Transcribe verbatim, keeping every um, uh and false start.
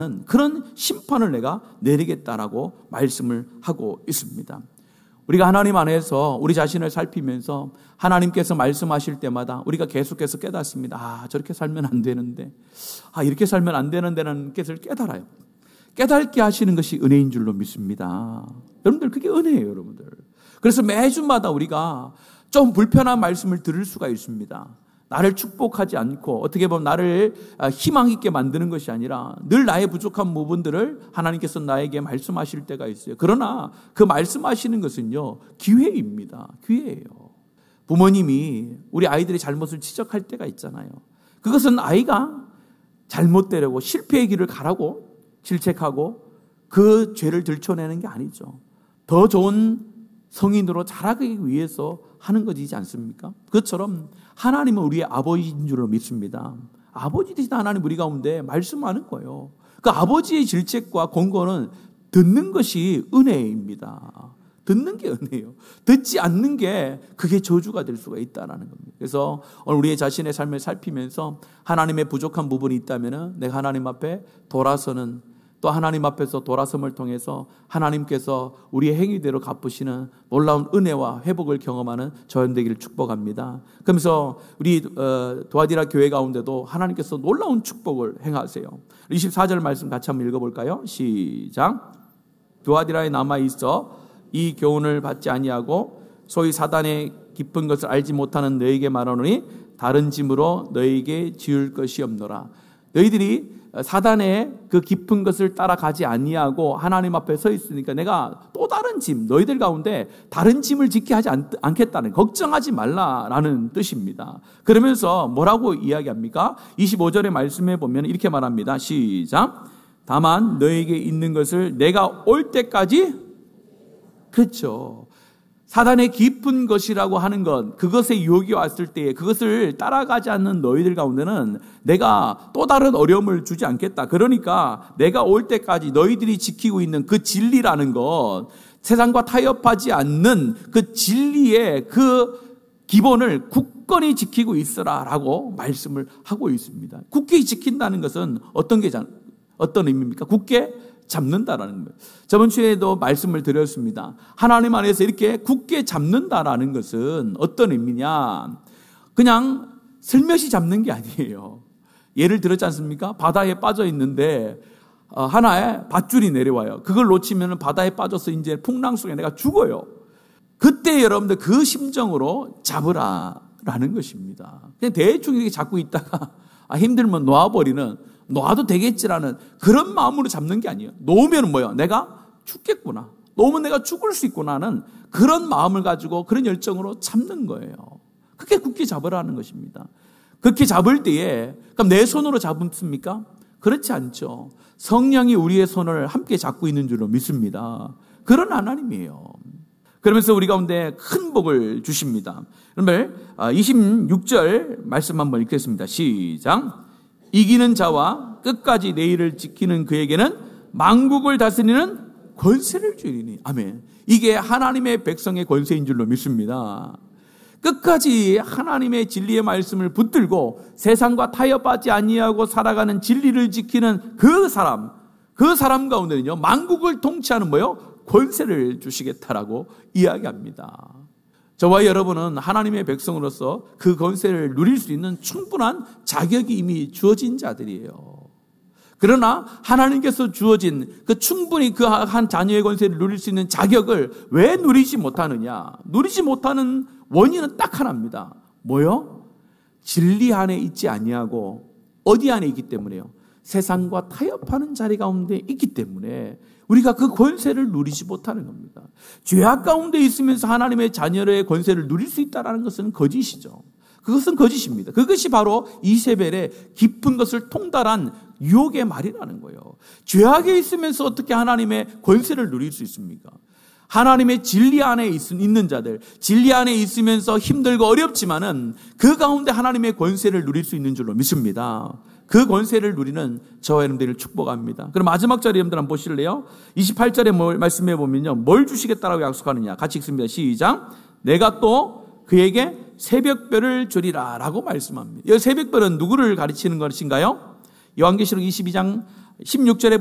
그런 심판을 내가 내리겠다라고 말씀을 하고 있습니다. 우리가 하나님 안에서 우리 자신을 살피면서 하나님께서 말씀하실 때마다 우리가 계속해서 깨닫습니다. 아, 저렇게 살면 안 되는데, 아, 이렇게 살면 안 되는데라는 것을 깨달아요. 깨닫게 하시는 것이 은혜인 줄로 믿습니다. 여러분들, 그게 은혜예요, 여러분들. 그래서 매주마다 우리가 좀 불편한 말씀을 들을 수가 있습니다. 나를 축복하지 않고 어떻게 보면 나를 희망 있게 만드는 것이 아니라 늘 나의 부족한 부분들을 하나님께서 나에게 말씀하실 때가 있어요. 그러나 그 말씀하시는 것은요, 기회입니다. 기회예요. 부모님이 우리 아이들의 잘못을 지적할 때가 있잖아요. 그것은 아이가 잘못되려고 실패의 길을 가라고 질책하고 그 죄를 들춰내는 게 아니죠. 더 좋은 성인으로 자라기 위해서 하는 것이지 않습니까? 그것처럼 하나님은 우리의 아버지인 줄로 믿습니다. 아버지 되신 하나님 우리 가운데 말씀하는 거예요. 그 아버지의 질책과 권고는 듣는 것이 은혜입니다. 듣는 게 은혜예요. 듣지 않는 게 그게 저주가 될 수가 있다는 겁니다. 그래서 오늘 우리의 자신의 삶을 살피면서 하나님의 부족한 부분이 있다면 내가 하나님 앞에 돌아서는, 또 하나님 앞에서 돌아섬을 통해서 하나님께서 우리의 행위대로 갚으시는 놀라운 은혜와 회복을 경험하는 저연 되기를 축복합니다. 그러면서 우리 도아디라 교회 가운데도 하나님께서 놀라운 축복을 행하세요. 이십사 절 말씀 같이 한번 읽어볼까요? 시작. 도아디라에 남아있어 이 교훈을 받지 아니하고 소위 사단의 깊은 것을 알지 못하는 너에게 말하노니 다른 짐으로 너에게 지을 것이 없노라. 너희들이 사단의 그 깊은 것을 따라가지 아니하고 하나님 앞에 서 있으니까 내가 또 다른 짐, 너희들 가운데 다른 짐을 짓게 하지 않, 않겠다는, 걱정하지 말라라는 뜻입니다. 그러면서 뭐라고 이야기합니까? 이십오 절의 말씀에 보면 이렇게 말합니다. 시작. 다만 너에게 있는 것을 내가 올 때까지, 그렇죠. 사단의 깊은 것이라고 하는 것, 그것의 유혹이 왔을 때에 그것을 따라가지 않는 너희들 가운데는 내가 또 다른 어려움을 주지 않겠다. 그러니까 내가 올 때까지 너희들이 지키고 있는 그 진리라는 것, 세상과 타협하지 않는 그 진리의 그 기본을 굳건히 지키고 있어라라고 말씀을 하고 있습니다. 굳게 지킨다는 것은 어떤 게 어떤 의미입니까? 굳게 잡는다라는 거예요. 저번 주에도 말씀을 드렸습니다. 하나님 안에서 이렇게 굳게 잡는다라는 것은 어떤 의미냐? 그냥 슬며시 잡는 게 아니에요. 예를 들었지 않습니까? 바다에 빠져 있는데 하나의 밧줄이 내려와요. 그걸 놓치면 바다에 빠져서 이제 풍랑 속에 내가 죽어요. 그때 여러분들 그 심정으로 잡으라라는 것입니다. 그냥 대충 이렇게 잡고 있다가 아, 힘들면 놓아버리는, 놓아도 되겠지라는 그런 마음으로 잡는 게 아니에요. 놓으면 뭐예요? 내가 죽겠구나. 놓으면 내가 죽을 수 있구나는 그런 마음을 가지고 그런 열정으로 잡는 거예요. 그게 굳게 잡으라는 것입니다. 그렇게 잡을 때에 그럼 내 손으로 잡습니까? 그렇지 않죠. 성령이 우리의 손을 함께 잡고 있는 줄로 믿습니다. 그런 하나님이에요. 그러면서 우리 가운데 큰 복을 주십니다. 그러면 이십육 절 말씀 한번 읽겠습니다. 시작. 이기는 자와 끝까지 내 일을 지키는 그에게는 만국을 다스리는 권세를 주리니. 아멘. 이게 하나님의 백성의 권세인 줄로 믿습니다. 끝까지 하나님의 진리의 말씀을 붙들고 세상과 타협하지 아니하고 살아가는 진리를 지키는 그 사람, 그 사람 가운데는요, 만국을 통치하는 뭐요? 권세를 주시겠다라고 이야기합니다. 저와 여러분은 하나님의 백성으로서 그 권세를 누릴 수 있는 충분한 자격이 이미 주어진 자들이에요. 그러나 하나님께서 주어진 그 충분히 그 한 자녀의 권세를 누릴 수 있는 자격을 왜 누리지 못하느냐? 누리지 못하는 원인은 딱 하나입니다. 뭐요? 진리 안에 있지 아니하고 어디 안에 있기 때문에요? 세상과 타협하는 자리 가운데 있기 때문에 우리가 그 권세를 누리지 못하는 겁니다. 죄악 가운데 있으면서 하나님의 자녀의 권세를 누릴 수 있다는 것은 거짓이죠. 그것은 거짓입니다. 그것이 바로 이세벨의 깊은 것을 통달한 유혹의 말이라는 거예요. 죄악에 있으면서 어떻게 하나님의 권세를 누릴 수 있습니까? 하나님의 진리 안에 있는 자들, 진리 안에 있으면서 힘들고 어렵지만은 그 가운데 하나님의 권세를 누릴 수 있는 줄로 믿습니다. 그 권세를 누리는 저와 여러분들을 축복합니다. 그럼 마지막 절에 여러분들 한번 보실래요? 이십팔 절에 뭘 말씀해 보면요, 뭘 주시겠다라고 약속하느냐? 같이 읽습니다. 시작. 내가 또 그에게 새벽별을 주리라 라고 말씀합니다. 이 새벽별은 누구를 가르치는 것인가요? 요한계시록 이십이 장 십육 절에